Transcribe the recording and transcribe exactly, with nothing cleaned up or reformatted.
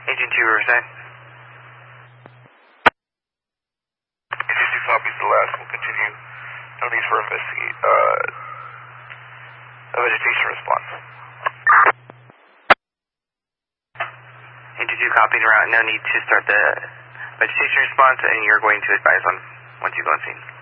Agent two, Riverside. Agent two copies the last. We'll continue. No need for investigate. Uh, a vegetation response. Agent two copies around. No need to start the vegetation response, and you're going to advise on once you go on scene.